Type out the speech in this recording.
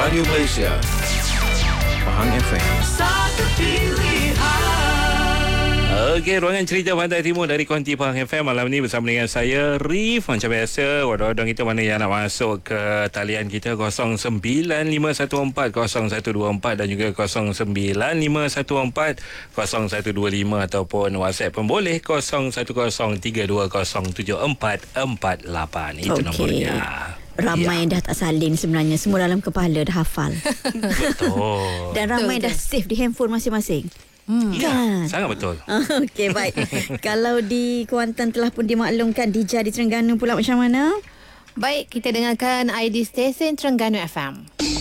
Radio Malaysia, Pahang FM. Satu pilihan. Okey, ruangan cerita Pantai Timur dari Konti Pahang FM malam ni bersama dengan saya Rif. Macam biasa, wadang-wadang kita mana yang nak masuk ke talian kita 0951401224 dan juga 0951400125 ataupun WhatsApp pun boleh 0103207448. Itu nombornya. Ramai dah tak salin sebenarnya. Semua dalam kepala dah hafal. Betul. Dan ramai dah save di handphone masing-masing. Ya, sangat betul. Okey, baik. Kalau di Kuantan telah pun dimaklumkan, Dija di Terengganu pula macam mana? Baik, kita dengarkan ID stesen Terengganu FM.